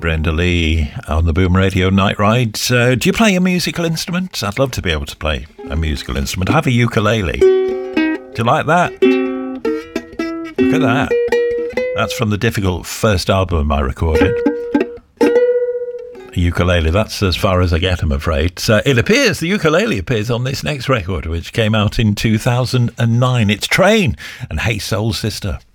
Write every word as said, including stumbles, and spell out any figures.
Brenda Lee on the Boom Radio Night Ride. Uh, do you play a musical instrument? I'd love to be able to play a musical instrument. I have a ukulele. Do you like that? Look at that. That's from the difficult first album I recorded. A ukulele, that's as far as I get, I'm afraid. So it appears, the ukulele appears on this next record, which came out in two thousand nine. It's Train and Hey Soul Sister.